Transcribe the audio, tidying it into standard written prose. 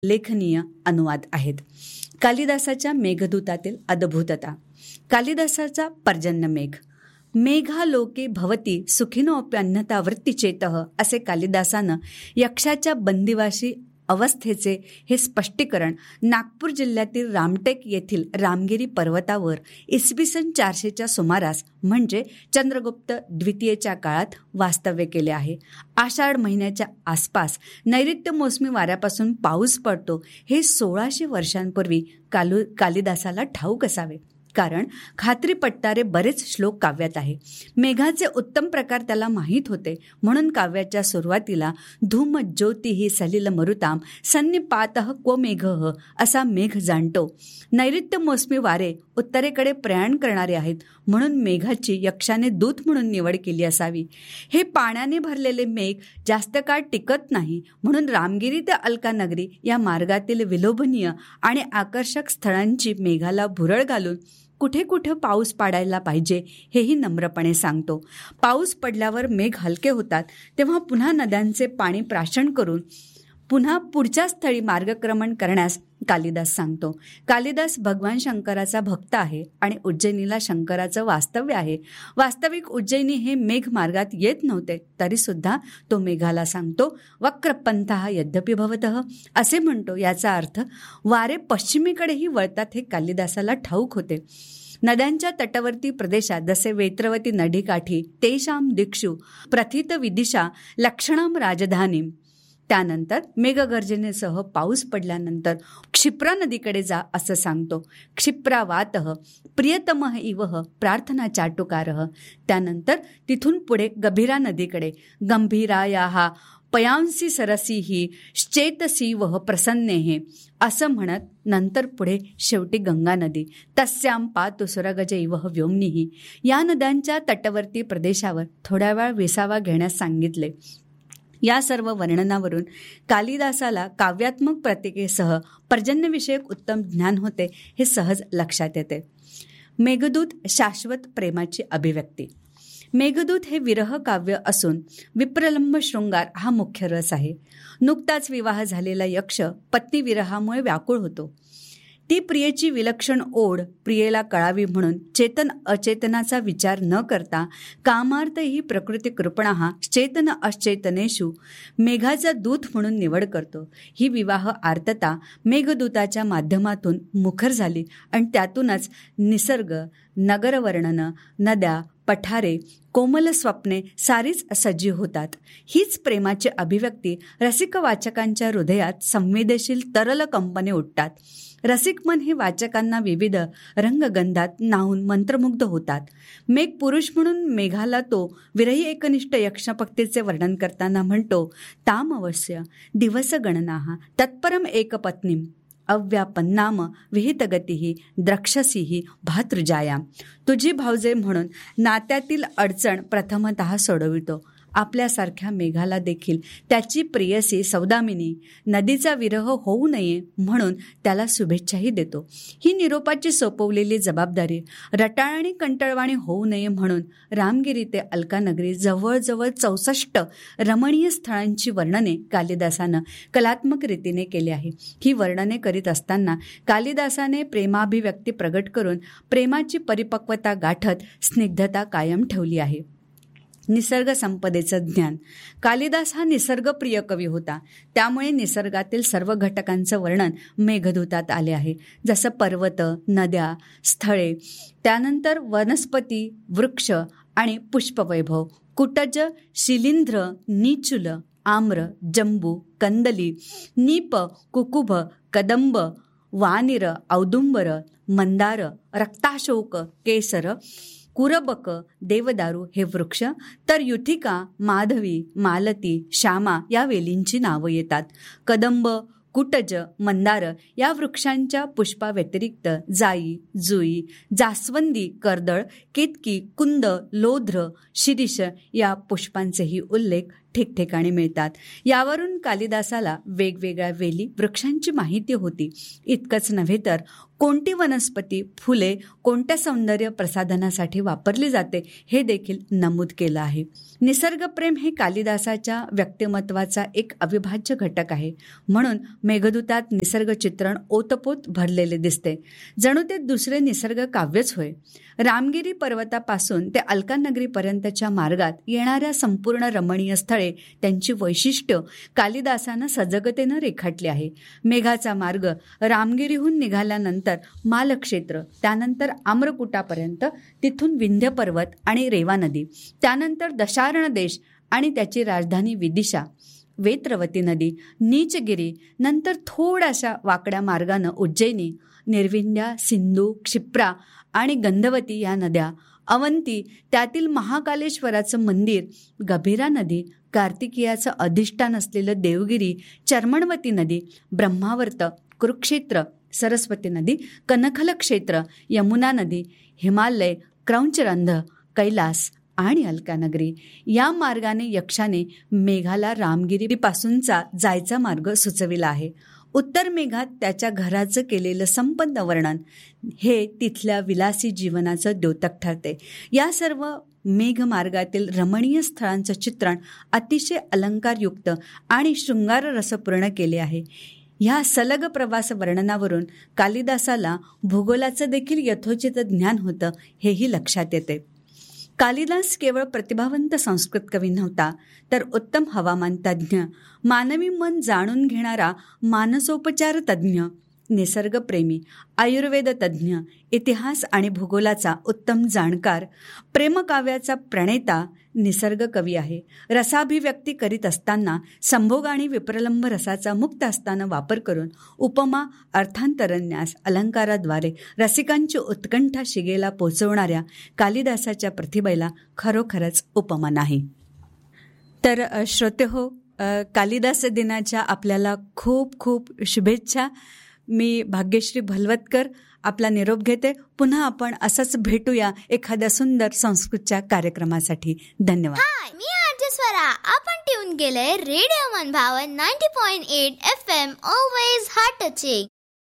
लेखनीय अनुवाद आहेत. कालिदासाच्या मेघदूतातील अद्भुतता. कालिदासाचा पर्जन्यमेघ. मेघालोके भवती सुखिनोऽप्यन्यथा वृत्तिचेतः असे कालिदासानं यक्षाच्या बंदिवासी अवस्थेचे हे स्पष्टीकरण नागपूर जिल्ह्यातील रामटेक येथील रामगिरी पर्वतावर इसवी सन 400च्या सुमारास म्हणजे चंद्रगुप्त द्वितीयेच्या काळात वास्तव्य केले आहे. आषाढ महिन्याच्या आसपास नैऋत्य मोसमी वाऱ्यापासून पाऊस पडतो हे 1600 वर्षांपूर्वी कालिदासाला ठाऊक असावे, कारण खात्री पटणारे बरेच श्लोक काव्यात आहे. मेघाचे उत्तम प्रकार त्याला माहीत होते, म्हणून काव्याच्या सुरुवातीला धूम ज्योतिः सलिल मरुताम सन्निपातः क्व मेघः असा मेघ जाणतो. नैऋत्य मोसमी वारे उत्तरेकडे प्रयाण करणारे आहेत, म्हणून मेघाची यक्षाने दूत म्हणून निवड केली असावी. हे पाण्याने भरलेले मेघ जास्त काळ टिकत नाही, म्हणून रामगिरी ते अलकानगरी या मार्गातील विलोभनीय आणि आकर्षक स्थळांची मेघाला भुरळ घालून कुठे कुठे पाऊस पाडायला पाहिजे हेही नम्रपणे सांगतो. पाऊस पडल्यावर मेघ हलके होतात, तेव्हा पुन्हा नद्यांचे पाणी प्राशन करून पुन्हा पुढच्या स्थळी मार्गक्रमण करण्यास कालिदास सांगतो. कालिदास भगवान शंकराचा भक्त आहे आणि उज्जैनीला शंकराचं वास्तव्य आहे. वास्तविक उज्जैनी हे मेघ मार्गात येत नव्हते, तरी सुद्धा तो मेघाला सांगतो वक्रपंथः यद्यपि भवतः असे म्हणतो. याचा अर्थ वारे पश्चिमेकडेही वळतात हे कालिदासाला ठाऊक होते. नद्यांच्या तटवर्ती प्रदेशात जसे वेत्रवती नदीकाठी तेषां दिक्षु प्रथित विदिशा लक्षणाम राजधानी. त्यानंतर मेघगर्जनेसह पाऊस पडल्यानंतर क्षिप्रा नदीकडे जा असं सांगतो. क्षिप्रावातः प्रियतमः इवः प्रार्थना चाटुकारः. त्यानंतर तिथून पुढे गंभीरा नदीकडे. गंभीरायाः पयांसी सरसीही श्चेतसीवः प्रसन्नेः असं म्हणत नंतर पुढे शेवटी गंगा नदी. तस्यां पातु सुरगज इवः व्योम्निः. या नद्यांच्या तटवर्ती प्रदेशावर थोड्या वेळ विसावा घेण्यास सांगितले. या सर्व वर्णनावरून कालिदासाला काव्यात्मक प्रतीकेसह पर्जन्यविषयक उत्तम ज्ञान होते हे सहज लक्षात येते. मेघदूत शाश्वत प्रेमाची अभिव्यक्ती. मेघदूत हे विरह काव्य असून विप्रलंब शृंगार हा मुख्य रस आहे. नुकताच विवाह झालेला यक्ष पत्नी विरहामुळे व्याकुळ होतो. ती प्रियेची विलक्षण ओढ प्रियेला कळावी म्हणून चेतन अचेतनाचा विचार न करता कामार्थ ही प्रकृती कृपणः चेतन अचेतनेषु मेघाचा दूत म्हणून निवड करतो. ही विवाह आर्तता मेघदूताच्या माध्यमातून मुखर झाली आणि त्यातूनच निसर्ग, नगरवर्णन, नद्या, पठारे, कोमल स्वप्ने सारीच सजीव होतात. हीच प्रेमाची अभिव्यक्ती रसिक वाचकांच्या हृदयात संवेदनशील तरल कंपने उठतात. रसिक मन हे वाचकांना विविध रंगगंधात न्हाऊन मंत्रमुग्ध होतात. मेघ पुरुष म्हणून मेघाला तो विरही एकनिष्ठ यक्षपक्तीचे वर्णन करताना म्हणतो ताम अवश्य दिवस गणनाः तत्परम एकपत्नीम अव्यापन्नाम विहितगतीही द्रक्षसीही भातृजायाम. तुझी भावजे म्हणून नात्यातील अडचण प्रथमतः सोडवितो. आपल्यासारख्या मेघाला देखील त्याची प्रेयसी सौदामिनी नदीचा विरह होऊ नये म्हणून त्याला शुभेच्छाही देतो. ही निरोपाची सोपवलेली जबाबदारी रटाळ आणि कंटाळवाणी होऊ नये म्हणून रामगिरी ते अलकानगरी जवळजवळ 64 रमणीय स्थळांची वर्णने कालिदासानं कलात्मक रीतीने केली आहे. ही वर्णने करीत असताना कालिदासाने प्रेमाभिव्यक्ती प्रगट करून प्रेमाची परिपक्वता गाठत स्निग्धता कायम ठेवली आहे. निसर्ग संपदेचं ज्ञान. कालिदास हा निसर्गप्रिय कवी होता, त्यामुळे निसर्गातील सर्व घटकांचं वर्णन मेघदूतात आले आहे. जसं पर्वत, नद्या, स्थळे, त्यानंतर वनस्पती, वृक्ष आणि पुष्पवैभव, कुटज, शिलींध्र, निचुल, आम्र, जंबू, कंदली, नीप, कुकुभ, कदंब, वानिर, औदुंबर, मंदार, रक्ताशोक, केसर, कुरबक, देवदारू हे वृक्ष, तर युथिका, माधवी, मालती, श्यामा या वेलींची नावं येतात. कदंब, कुटज, मंदार या वृक्षांच्या पुष्पाव्यतिरिक्त जाई, जुई, जास्वंदी, कर्दळ, केतकी, कुंद, लोध्र, शिरीष या पुष्पांचेही उल्लेख ठिकठिकाणी मिळतात. यावरून कालिदासाला वेगवेगळ्या वेली वृक्षांची माहिती होती. इतकंच नव्हे तर कोणती वनस्पती, फुले कोणत्या सौंदर्य प्रसाधनासाठी वापरली जाते हे देखील नमूद केलं आहे. निसर्गप्रेम हे कालिदासाच्या व्यक्तिमत्वाचा एक अविभाज्य घटक आहे. म्हणून मेघदूतात निसर्ग चित्रण ओतपोत भरलेले दिसते, जणू ते दुसरे निसर्ग काव्यच होय. रामगिरी पर्वतापासून ते अलकानगरीपर्यंतच्या मार्गात येणाऱ्या संपूर्ण रमणीय स्थळे, त्यांची वैशिष्ट्य कालिदासानं सजगतेनं रेखाटली आहे. मेघाचा मार्ग रामगिरीहून निघाल्यानंतर मालक्षेत्र, त्यानंतर आम्रकुटापर्यंत, तिथून विंध्य पर्वत आणि रेवा नदी, त्यानंतर दशार्ण देश आणि त्याची राजधानी विदिशा, वेत्रवती नदी, नीचगिरी, नंतर थोड्याशा वाकड्या मार्गानं उज्जैनी, निर्विंध्या, सिंधू, क्षिप्रा आणि गंधवती या नद्या, अवंती, त्यातील महाकालेश्वराचं मंदिर, गभीरा नदी, कार्तिकेयाचं अधिष्ठान असलेलं देवगिरी, चर्मणवती नदी, ब्रह्मावर्त, कुरुक्षेत्र, सरस्वती नदी, कनखल क्षेत्र, यमुना नदी, हिमालय, क्रौंचरंध, कैलास आणि अलकानगरी या मार्गाने यक्षाने मेघाला रामगिरीपासूनचा जायचा मार्ग सुचविला आहे. उत्तर मेघात त्याच्या घराचं केलेलं संपन्न वर्णन हे तिथल्या विलासी जीवनाचं द्योतक ठरते. या सर्व मेघमार्गातील रमणीय स्थळांचं चित्रण अतिशय अलंकारयुक्त आणि शृंगाररसपूर्ण केले आहे. ह्या सलग प्रवास वर्णनावरून कालिदासाला भूगोलाचं देखील यथोचित ज्ञान होतं हेही लक्षात येते. कालिदास केवळ प्रतिभावंत संस्कृत कवी नव्हता, तर उत्तम हवामान तज्ज्ञ, मानवी मन जाणून घेणारा मानसोपचार तज्ज्ञ, निसर्गप्रेमी, आयुर्वेद तज्ज्ञ, इतिहास आणि भूगोलाचा उत्तम जाणकार, प्रेमकाव्याचा प्रणेता निसर्ग कवी आहे. रसाभिव्यक्ती करीत असताना संभोग आणि विप्रलंब रसाचा मुक्त असताना वापर करून उपमा, अर्थांतरन्यास, अलंकाराद्वारे रसिकांची उत्कंठा शिगेला पोचवणाऱ्या कालिदासाच्या प्रतिभेला खरोखरच उपमा नाही. तर श्रोतेहो, कालिदास दिनाच्या आपल्याला खूप खूप शुभेच्छा. मी भाग्यश्री भलवतकर आपला निरोप घेते. पुन्हा आपण असंच भेटूया एखाद्या सुंदर संस्कृतच्या कार्यक्रमासाठी. धन्यवाद. हाय, मी आरजे स्वरा. आपण ट्यून केलंय रेडिओ मनभावन 90.8 FM, ऑलवेज हार्ट टचिंग.